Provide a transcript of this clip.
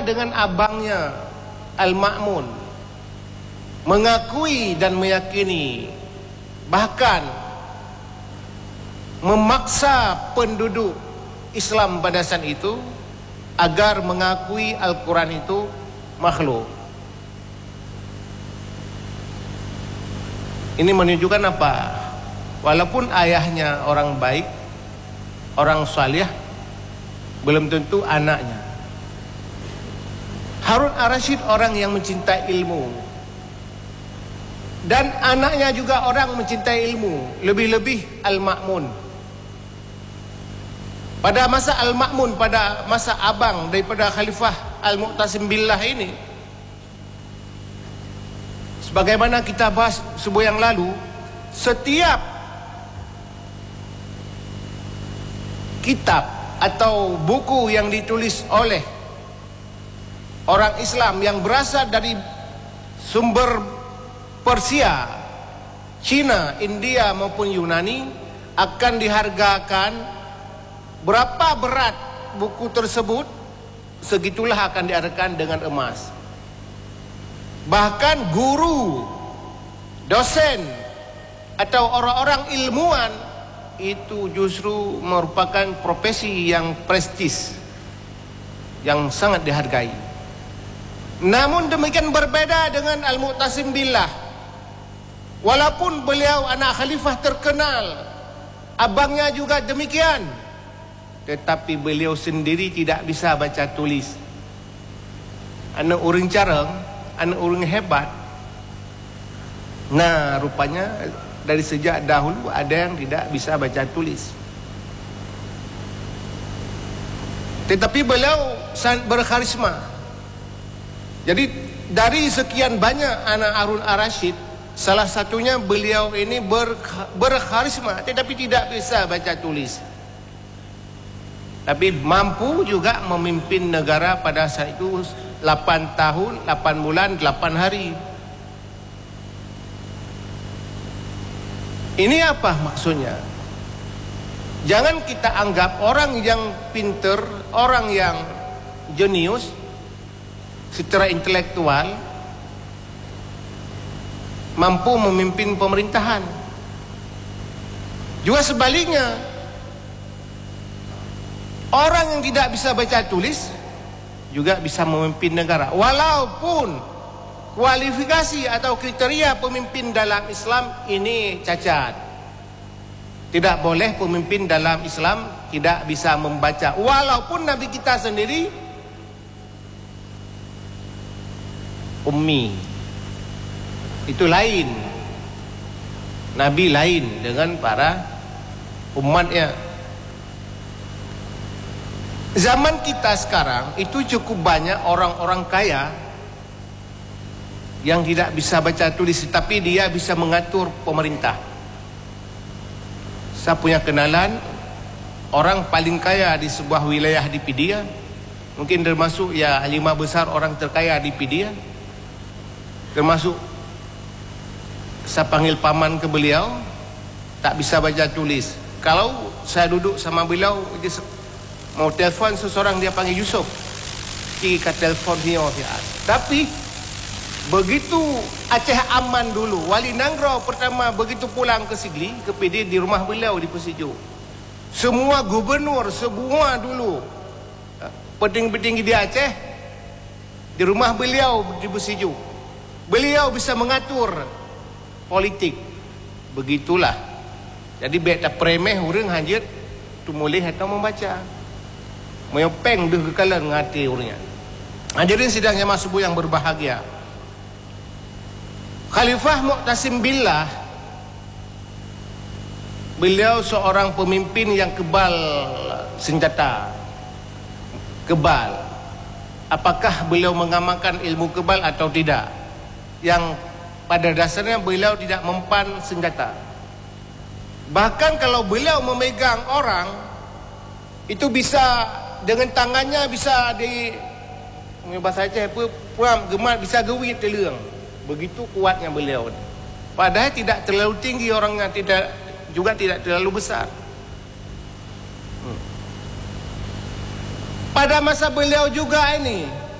dengan abangnya Al-Ma'mun, mengakui dan meyakini, bahkan memaksa penduduk Islam pada saat itu agar mengakui Al-Quran itu makhluk. Ini menunjukkan apa? Walaupun ayahnya orang baik, orang salih, belum tentu anaknya. Harun ar-Rasyid orang yang mencintai ilmu, dan anaknya juga orang mencintai ilmu, lebih-lebih Al-Ma'mun. Pada masa Al-Ma'mun, pada masa abang daripada Khalifah Al-Mu'tasim Billah ini, sebagaimana kita bahas sebuah yang lalu, setiap kitab atau buku yang ditulis oleh orang Islam yang berasal dari sumber Persia, Cina, India maupun Yunani akan dihargakan. Berapa berat buku tersebut, segitulah akan dihargakan dengan emas. Bahkan guru, dosen atau orang-orang ilmuwan itu justru merupakan profesi yang prestis, yang sangat dihargai. Namun demikian berbeda dengan Al-Mu'tasim Billah. Walaupun beliau anak khalifah terkenal, abangnya juga demikian, tetapi beliau sendiri tidak bisa baca tulis. Anak orang careng, anak orang hebat. Nah, rupanya dari sejak dahulu ada yang tidak bisa baca tulis. Tetapi beliau sangat berkarisma. Jadi dari sekian banyak anak Harun ar-Rasyid, salah satunya beliau ini berkarisma, tetapi tidak bisa baca tulis. Tapi mampu juga memimpin negara pada saat itu 8 tahun, 8 bulan, 8 hari. Ini apa maksudnya? Jangan kita anggap orang yang pinter, orang yang jenius secara intelektual mampu memimpin pemerintahan. Juga sebaliknya, orang yang tidak bisa baca tulis juga bisa memimpin negara, walaupun kualifikasi atau kriteria pemimpin dalam Islam ini cacat. Tidak boleh pemimpin dalam Islam tidak bisa membaca, walaupun Nabi kita sendiri ummi. Itu lain, Nabi lain dengan para umatnya. Zaman kita sekarang itu cukup banyak orang-orang kaya yang tidak bisa baca tulis, tapi dia bisa mengatur pemerintah. Saya punya kenalan orang paling kaya di sebuah wilayah di Pedia, mungkin termasuk ya 5 besar orang terkaya di Pedia, termasuk saya panggil paman ke beliau, tak bisa baca tulis. Kalau saya duduk sama beliau, mau telepon seseorang, dia panggil Yusuf, kita telepon dia. Tapi begitu Aceh aman dulu, Wali Nanggro pertama begitu pulang ke Sigli, ke PD, di rumah beliau di Persiju, semua gubernur, semua dulu petinggi-petinggi di Aceh di rumah beliau di Persiju. Beliau bisa mengatur politik. Begitulah. Jadi beta premeh orang hanjir tu mulih atau membaca. Menyopeng deh kekalan ngati orangnya. Hadirin sidang jamaah subuh yang berbahagia. Khalifah Mu'tasim Billah, beliau seorang pemimpin yang kebal senjata. Kebal. Apakah beliau mengamalkan ilmu kebal atau tidak? Yang pada dasarnya beliau tidak mempan senjata. Bahkan kalau beliau memegang orang, itu bisa dengan tangannya bisa di bahasa Aceh puam gemat, bisa gewit telang. Begitu kuatnya beliau. Padahal tidak terlalu tinggi orangnya, juga tidak terlalu besar. Pada masa beliau juga ini